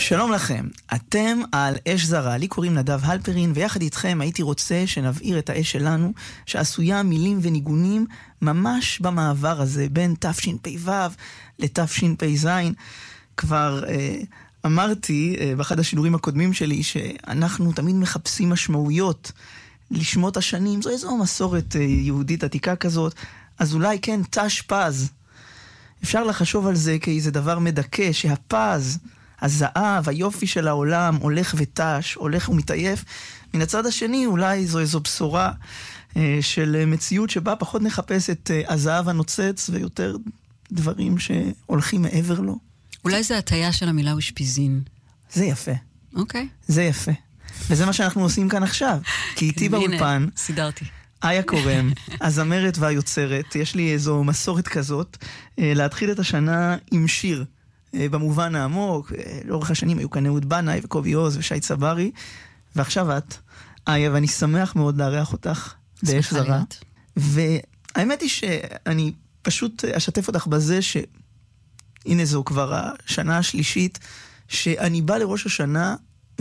שלום לכם, אתם על אש זרה, לי קוראים נדב הלפרין, ויחד איתכם הייתי רוצה שנבעיר את האש שלנו, שעשויה מילים וניגונים ממש במעבר הזה, בין תשפ"ו לתשפ"ז. כבר אמרתי באחד השידורים הקודמים שלי, שאנחנו תמיד מחפשים משמעויות לשמות השנים, זו איזו מסורת יהודית עתיקה כזאת, אז אולי כן תשפ"ז. אפשר לחשוב על זה כאיזה דבר מדכא, שהפז, הזהב, היופי של העולם, הולך ותש, הולך ומתעייף. מן הצד השני, אולי זו איזו בשורה של מציאות שבה פחות נחפש את הזהב הנוצץ, ויותר דברים שהולכים מעבר לו. אולי זה הטיה של המילה אושפיזין. זה יפה. אוקיי. זה יפה. וזה מה שאנחנו עושים כאן עכשיו. כי איתי באולפן, הנה, סידרתי. איה קורם, הזמרת והיוצרת, יש לי איזו מסורת כזאת, להתחיל את השנה עם שיר. במובן העמוק, לאורך השנים היו כאן אהוד בנאי וקובי עוז ושי צברי, ועכשיו את, איה, ואני שמח מאוד לארח אותך באש זרה. והאמת היא שאני פשוט אשתף אותך בזה הנה זו כבר השנה השלישית, שאני בא לראש השנה,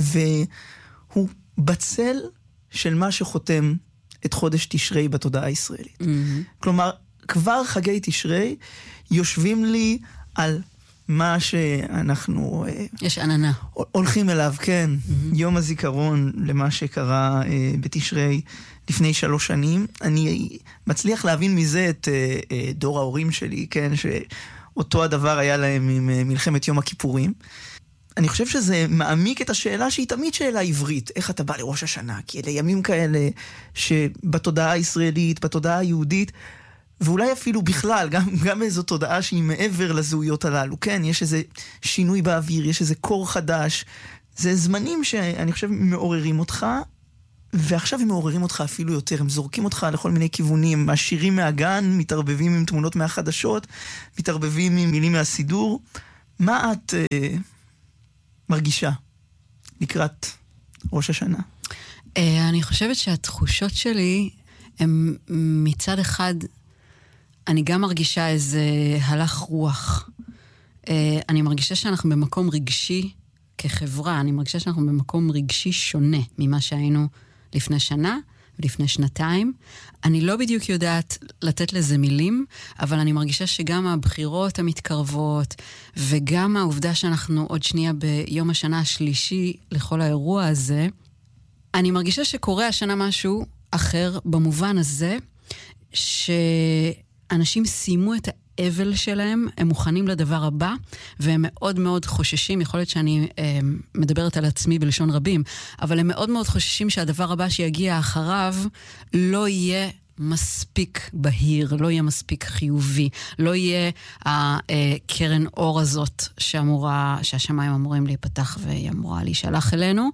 והוא בצל של מה שחותם את חודש תשרי בתודעה הישראלית. כלומר, כבר חגי תשרי יושבים לי על מה שאנחנו יש עננה. הולכים אליו, כן. יום הזיכרון למה שקרה בתשרי לפני 3 שנים. אני מצליח להבין מזה את דור ההורים שלי, כן, שאותו הדבר היה להם עם מלחמת יום הכיפורים. אני חושב שזה מעמיק את השאלה שהיא תמיד שאלה עברית, איך אתה בא לראש השנה, כי אלה ימים כאלה שבתודעה הישראלית, בתודעה היהודית, ואולי אפילו בכלל, גם איזו תודעה שהיא מעבר לזהויות הללו, כן, יש איזה שינוי באוויר, יש איזה קור חדש, זה זמנים שאני חושב מעוררים אותך, ועכשיו הם מעוררים אותך אפילו יותר, הם זורקים אותך לכל מיני כיוונים, השירים מהגן מתערבבים עם תמונות מהחדשות, מתערבבים עם מילים מהסידור. מה את מרגישה לקראת ראש השנה? אני חושבת שהתחושות שלי הם מצד אחד, אני גם מרגישה איזה הלך רוח. אני מרגישה שאנחנו במקום רגשי כחברה, אני מרגישה שאנחנו במקום רגשי שונה ממה שהיינו לפני שנה ולפני 2 אני לא בדיוק יודעת לתת לזה מילים, אבל אני מרגישה שגם הבחירות המתקרבות, וגם העובדה שאנחנו עוד שנייה ביום השנה השלישי לכל האירוע הזה, אני מרגישה שקורה השנה משהו אחר במובן הזה, שאנשים סיימו את האבל שלהם, הם מוכנים לדבר הבא, והם מאוד מאוד חוששים, יכול להיות שאני מדברת על עצמי בלשון רבים, אבל הם מאוד מאוד חוששים שהדבר הבא שיגיע אחריו לא יהיה מספיק בהיר, לא יהיה מספיק חיובי, לא יהיה הקרן אור הזאת שהשמיים אמורים להיפתח והיא אמורה להישלח אלינו.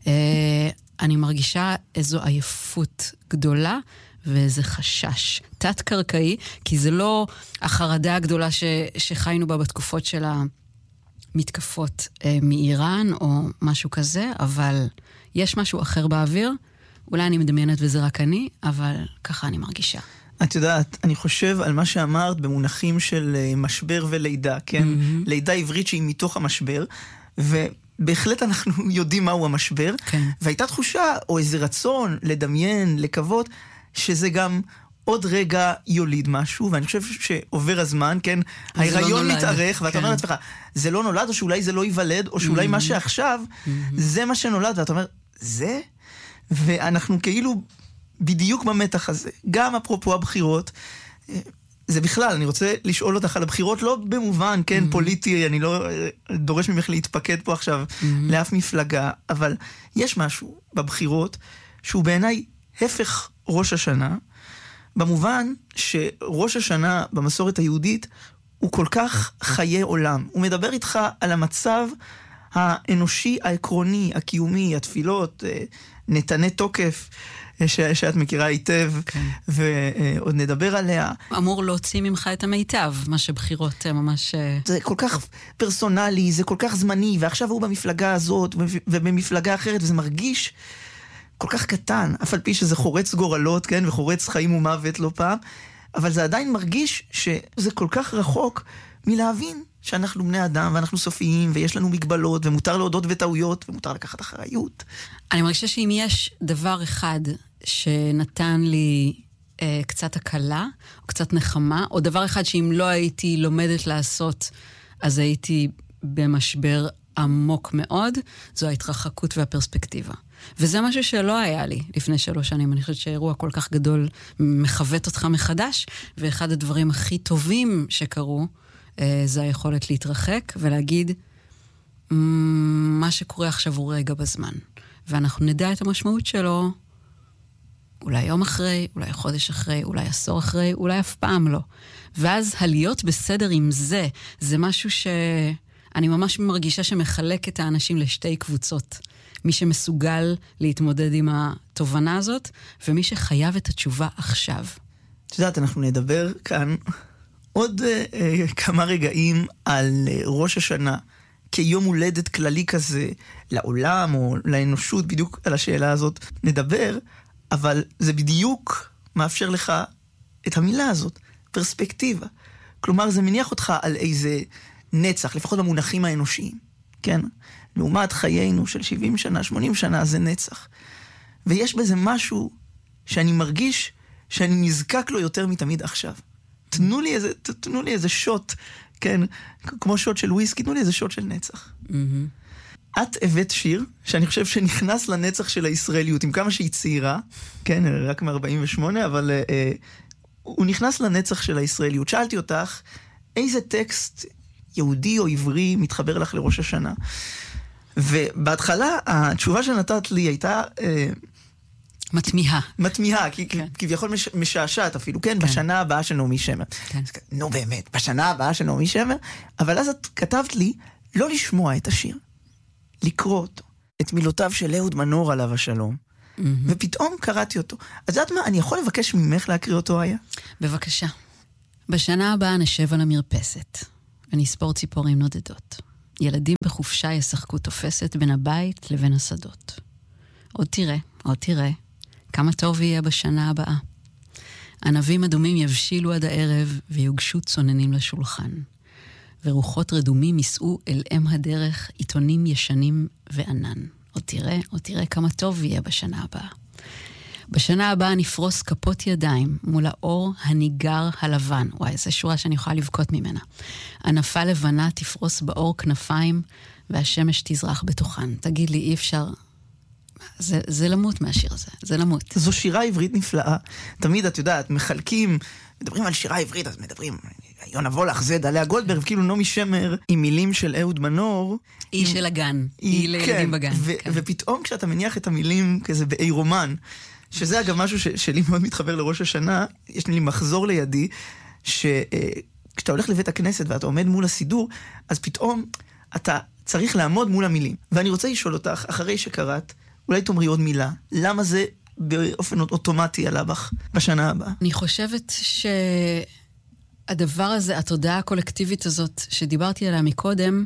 אני מרגישה איזו עייפות גדולה, ואיזה חשש תת-קרקעי, כי זה לא החרדה הגדולה שחיינו בה בתקופות של המתקפות מאיראן או משהו כזה, אבל יש משהו אחר באוויר, אולי אני מדמיינת וזה רק אני, אבל ככה אני מרגישה. את יודעת, אני חושב על מה שאמרת במונחים של משבר ולידה, כן? לידה עברית שהיא מתוך המשבר, בהחלט אנחנו יודעים מהו המשבר, כן. והייתה תחושה או איזה רצון לדמיין, לקוות, שזה גם עוד רגע יוליד משהו, ואני חושב שעובר הזמן, כן, ההיריון לא מתארך, ואתה אומר לעצמך, זה לא נולד, או שאולי זה לא ייוולד, או שאולי מה שעכשיו, זה מה שנולד, ואתה אומר, זה? ואנחנו כאילו בדיוק במתח הזה. גם אפרופו הבחירות, זה בכלל, אני רוצה לשאול אותך על הבחירות, לא במובן, כן, פוליטי, אני לא דורש ממך להתפקד פה עכשיו לאף מפלגה, אבל יש משהו בבחירות שהוא בעיניי הפך ראש השנה, במובן שראש השנה במסורת היהודית הוא כל כך חיי עולם. הוא מדבר איתך על המצב האנושי, העקרוני, הקיומי, התפילות, נתני תוקף, שאת מכירה היטב, ועוד נדבר עליה. אמור להוציא ממך את המיטב, מה שבחירות ממש... זה כל כך פרסונלי, זה כל כך זמני, ועכשיו הוא במפלגה הזאת ובמפלגה אחרת, וזה מרגיש כל כך קטן, אף על פי שזה חורץ גורלות, כן, וחורץ חיים ומוות לא פעם, אבל זה עדיין מרגיש שזה כל כך רחוק מלהבין שאנחנו בני אדם ואנחנו סופיים ויש לנו מגבלות ומותר להודות וטעויות ומותר לקחת אחריות. אני מרגישה שאם יש דבר אחד שנתן לי קצת הקלה או קצת נחמה, או דבר אחד שאם לא הייתי לומדת לעשות, אז הייתי במשבר עמוק מאוד, זו ההתרחקות והפרספקטיבה. וזה משהו שלא היה לי לפני 3 שנים. אני חושבת שאירוע כל כך גדול מחוות אותך מחדש, ואחד הדברים הכי טובים שקרו, זה היכולת להתרחק ולהגיד, מה שקורה עכשיו הוא רגע בזמן. ואנחנו נדע את המשמעות שלו, אולי יום אחרי, אולי חודש אחרי, אולי עשור אחרי, אולי אף פעם לא. ואז הלהיות בסדר עם זה, זה משהו שאני ממש מרגישה שמחלק את האנשים לשתי קבוצות. מי שמסוגל להתמודד עם התובנה הזאת, ומי שחייב את התשובה עכשיו. את יודעת, אנחנו נדבר כאן עוד כמה רגעים על ראש השנה, כיום הולדת כללי כזה לעולם או לאנושות, בדיוק על השאלה הזאת נדבר, אבל זה בדיוק מאפשר לך את המילה הזאת, פרספקטיבה. כלומר, זה מניח אותך על איזה נצח, לפחות במונחים האנושיים, כן? לעומת חיינו של 70 שנה, 80 שנה, זה נצח. ויש בזה משהו שאני מרגיש שאני נזקק לו יותר מתמיד עכשיו. תנו לי איזה שוט, כן? כמו שוט של וויסקי, תנו לי איזה שוט של נצח. את הבאת שיר שאני חושב שנכנס לנצח של הישראליות, עם כמה שהיא צעירה, כן? רק מ-48, אבל הוא נכנס לנצח של הישראליות. שאלתי אותך, איזה טקסט יהודי או עברי מתחבר לך לראש השנה? ובהתחלה התשובה שנתת לי הייתה מתמיהה, כי כביכול משעשעת אפילו, כן? בשנה הבאה של נעמי שמר. נו באמת, בשנה הבאה של נעמי שמר, אבל אז את כתבת לי לא לשמוע את השיר, לקרוא אותו, את מילותיו של אהוד מנור עליו השלום, ופתאום קראתי אותו. אז יודעת מה, אני יכול לבקש ממך להקריא אותו היה? בבקשה. בשנה הבאה נשב על המרפסת, ונספור ציפורים נודדות. ילדים בחופשה ישחקו תופסת בין הבית לבין השדות. עוד תראה, כמה טוב יהיה בשנה הבאה. ענבים אדומים יבשילו עד הערב, ויוגשו צוננים לשולחן. ורוחות רדומים ייסעו אל אם הדרך, עיתונים ישנים וענן. עוד תראה כמה טוב יהיה בשנה הבאה. בשנה הבאה נפרוס כפות ידיים מול האור הניגר הלבן. וואי, זו שורה שאני יכולה לבכות ממנה. ענפה לבנה תפרוס באור כנפיים, והשמש תזרח בתוכן. תגיד לי, אי אפשר... זה למות מהשיר הזה, זה למות. זו שירה עברית נפלאה. תמיד, את יודעת, מדברים על שירה עברית, אז מדברים, יונה וולך, זה דליה גולדברג, כאילו נעמי שמר, עם מילים של אהוד מנור. היא של הגן, היא לילדים בגן. ופתאום כשאתה מניח את המילים כזה באי רומן, שזה אגב משהו שלי מאוד מתחבר לראש השנה, יש לי מחזור לידי, שכשאתה הולך לבית הכנסת ואתה עומד מול הסידור, אז פתאום אתה צריך לעמוד מול המילים. ואני רוצה לשאול אותך, אחרי שקראת, אולי תאמרי עוד מילה, למה זה באופן אוטומטי עלה בך בשנה הבאה? אני חושבת שהדבר הזה, התודעה הקולקטיבית הזאת שדיברתי עליה מקודם,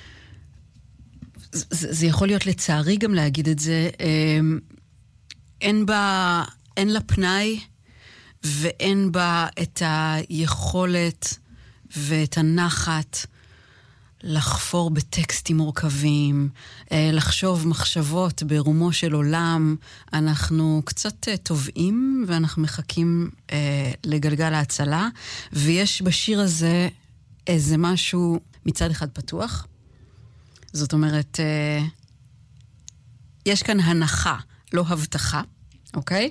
זה יכול להיות לצערי גם להגיד את זה, אין לה פנאי ואין בה את היכולת ואת הנחת לחפור בטקסטים מורכבים, לחשוב מחשבות ברומו של עולם. אנחנו קצת טובעים ואנחנו מחכים לגלגל ההצלה, ויש בשיר הזה איזה משהו מצד אחד פתוח. זאת אומרת, יש כאן הנחה, לא הבטחה, אוקיי?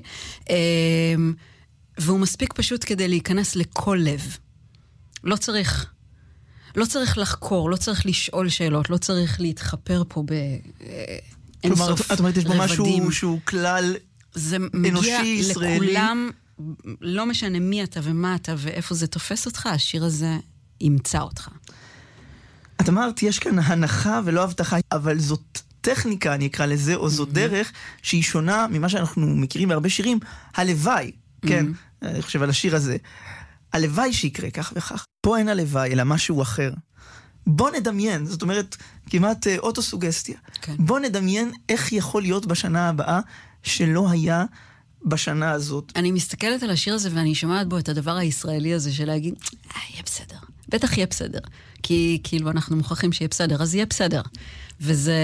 והוא מספיק פשוט כדי להיכנס לכל לב. לא צריך לחקור, לא צריך לשאול שאלות, לא צריך להתחפר פה באינסוף רבדים. כלומר, את אומרת, יש בו משהו שהוא כלל אנושי, ישראלי. זה מגיע לכולם, לא משנה מי אתה ומה אתה ואיפה זה תופס אותך, השיר הזה ימצא אותך. את אמרת, יש כאן הנחה ולא הבטחה, אבל זאת טכניקה, אני אקרא לזה, או זו דרך שהיא שונה ממה שאנחנו מכירים בהרבה שירים. הלוואי, כן, אני חושב על השיר הזה. הלוואי שיקרה כך וכך. פה אין הלוואי, אלא משהו אחר. בוא נדמיין, זאת אומרת, כמעט אוטוסוגסטיה. כן. בוא נדמיין איך יכול להיות בשנה הבאה שלא היה בשנה הזאת. אני מסתכלת על השיר הזה ואני שומעת בו את הדבר הישראלי הזה של להגיד, יהיה בסדר. בטח יהיה בסדר. כי כאילו אנחנו מוכרחים שיהיה בסדר, אז יהיה בסדר. וזה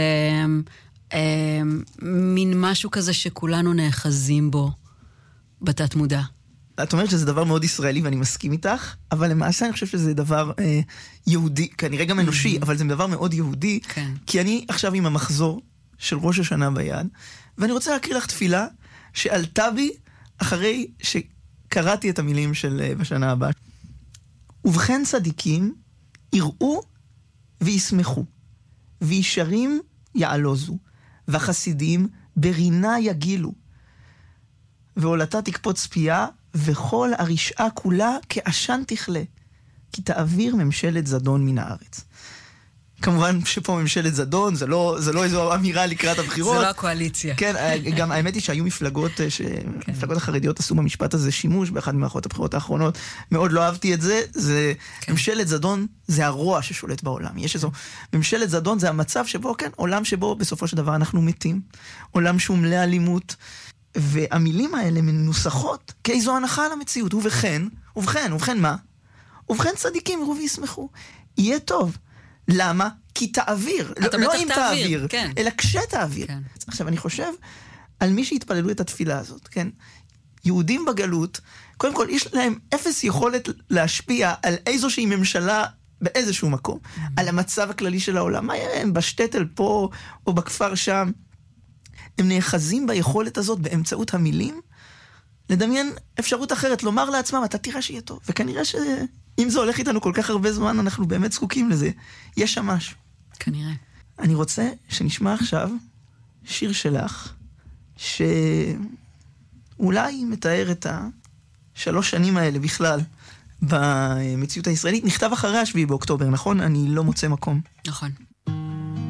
מין משהו כזה שכולנו נאחזים בו בתת מודע. את אומרת שזה דבר מאוד ישראלי ואני מסכים איתך, אבל למעשה אני חושב שזה דבר יהודי, כנראה גם אנושי, אבל זה דבר מאוד יהודי, כן. כי אני עכשיו עם המחזור של ראש השנה ביד, ואני רוצה להקריא לך תפילה שעלתה בי אחרי שקראתי את המילים של בשנה הבאה. ובכן צדיקים יראו וישמחו, וישרים יעלוזו, והחסידים ברינה יגילו, ועולתה תקפוץ פיה, וכל הרשעה כולה כעשן תכלה, כי תעביר ממשלת זדון מן הארץ. כמובן שפה ממשלת זדון, זה לא איזו אמירה לקראת הבחירות. זה לא הקואליציה. כן, גם האמת היא שהיו מפלגות, מפלגות החרדיות עשו במשפט הזה שימוש, באחד ממערכות הבחירות האחרונות, מאוד לא אהבתי את זה, זה ממשלת זדון, זה הרוע ששולט בעולם. יש איזו, ממשלת זדון זה המצב שבו, כן, עולם שבו בסופו של דבר אנחנו מתים, עולם שהוא מלא אלימות, והמילים האלה מנוסחות כאיזו הנחה על המציאות. ובכן מה? ובכן צדיקים יראו וישמחו. יהיה טוב. למה? כי תעביר. לא אם תעביר, כן. אלא כשתעביר. כן. עכשיו, אני חושב על מי שהתפללו את התפילה הזאת, כן? יהודים בגלות, קודם כל, יש להם אפס יכולת להשפיע על איזושהי ממשלה באיזשהו מקום, על המצב הכללי של העולם. מה הם בשטטל פה או בכפר שם? הם נאחזים ביכולת הזאת באמצעות המילים, לדמיין אפשרות אחרת, לומר לעצמם, אתה תראה שיהיה טוב. וכנראה שאם זה הולך איתנו כל כך הרבה זמן, אנחנו באמת זקוקים לזה. יש שם משהו. כנראה. אני רוצה שנשמע עכשיו שיר שלך, שאולי מתאר את 3 שנים האלה בכלל, במציאות הישראלית. נכתב אחרי 7 באוקטובר, נכון? אני לא מוצא מקום. נכון.